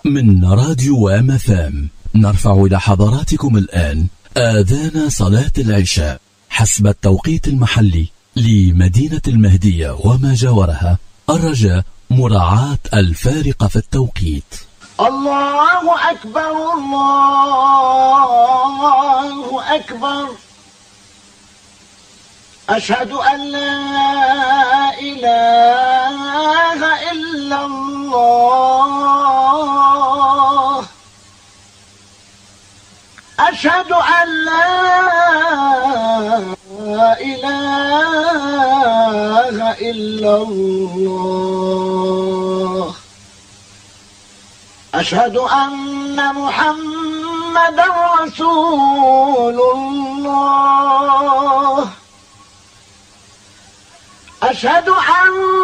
من راديو MFM نرفع إلى حضراتكم الآن آذان صلاة العشاء حسب التوقيت المحلي لمدينة المهدية وما جاورها، الرجاء مراعاة الفارق في التوقيت. الله أكبر الله أكبر، أشهد أن لا إله إلا الله، أشهد أن لا إله إلا الله، أشهد أن محمدا رسول الله، أشهد أن